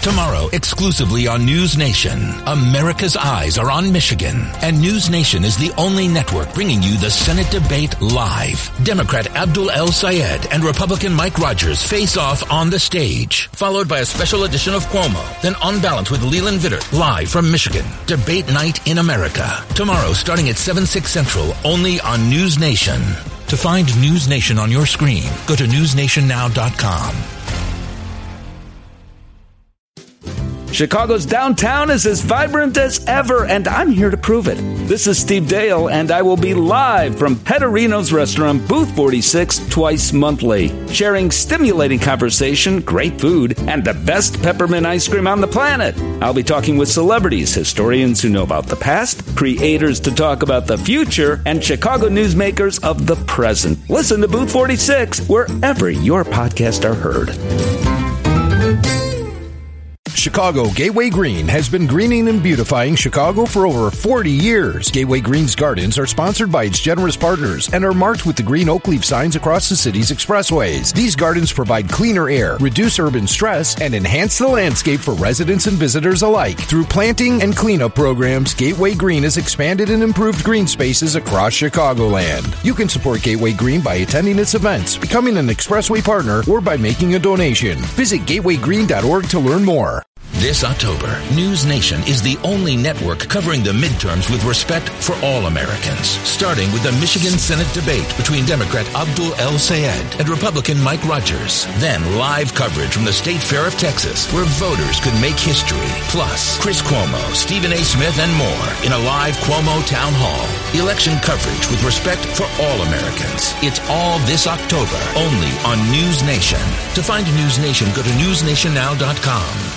Tomorrow, exclusively on News Nation, America's eyes are on Michigan, and News Nation is the only network bringing you the Senate debate live. Democrat Abdul El-Sayed and Republican Mike Rogers face off on the stage, followed by a special edition of Cuomo, then On Balance with Leland Vittert, live from Michigan. Debate night in America. Tomorrow, starting at 7/6 Central, only on News Nation. To find News Nation on your screen, go to newsnationnow.com. Chicago's downtown is as vibrant as ever, and I'm here to prove it. This is Steve Dale, and I will be live from Pettorino's Restaurant, Booth 46, twice monthly, sharing stimulating conversation, great food, and the best peppermint ice cream on the planet. I'll be talking with celebrities, historians who know about the past, creators to talk about the future, and Chicago newsmakers of the present. Listen to Booth 46 wherever your podcasts are heard. Chicago Gateway Green has been greening and beautifying Chicago for over 40 years. Gateway Green's gardens are sponsored by its generous partners and are marked with the green oak leaf signs across the city's expressways. These gardens provide cleaner air, reduce urban stress, and enhance the landscape for residents and visitors alike. Through planting and cleanup programs, Gateway Green has expanded and improved green spaces across Chicagoland. You can support Gateway Green by attending its events, becoming an expressway partner, or by making a donation. Visit gatewaygreen.org to learn more. This October, News Nation is the only network covering the midterms with respect for all Americans, starting with the Michigan Senate debate between Democrat Abdul El-Sayed and Republican Mike Rogers. Then live coverage from the State Fair of Texas, where voters could make history. Plus, Chris Cuomo, Stephen A. Smith, and more in a live Cuomo Town Hall. Election coverage with respect for all Americans. It's all this October, only on News Nation. To find News Nation, go to newsnationnow.com.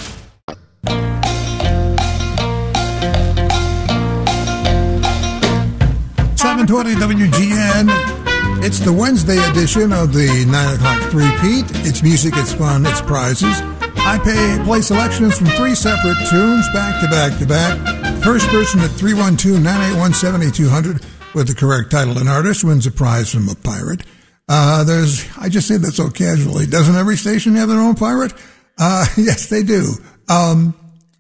720 WGN. It's the Wednesday edition of the 9 o'clock three-peat. It's music, it's fun, it's prizes. I play selections from three separate tunes, back to back to back. First person at 312-981-7200 with the correct title and artist wins a prize from a pirate. I just say that so casually. Doesn't every station have their own pirate? Yes, they do. I'm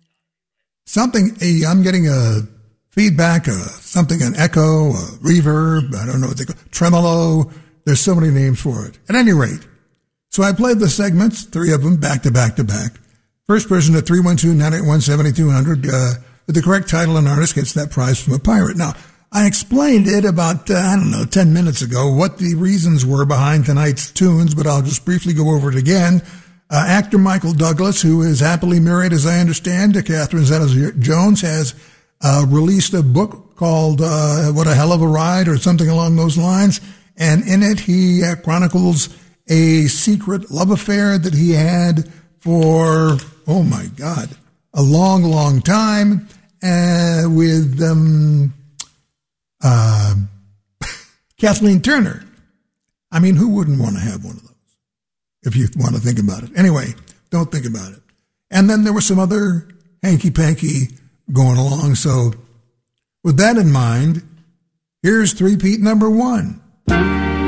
getting a feedback, an echo, a reverb, I don't know what they call it, tremolo. There's so many names for it. At any rate, so I played the segments, three of them, back to back to back. First person at 312-981-7200 with the correct title and artist gets that prize from a pirate. Now, I explained it about, 10 minutes ago, what the reasons were behind tonight's tunes, but I'll just briefly go over it again. Actor Michael Douglas, who is happily married, as I understand, to Catherine Zeta-Jones, has released a book called What a Hell of a Ride, or something along those lines. And in it, he chronicles a secret love affair that he had for, oh my God, a long, long time with Kathleen Turner. I mean, who wouldn't want to have one of those? If you want to think about it. Anyway, don't think about it. And then there was some other hanky-panky going along. So with that in mind, here's three-peat number one.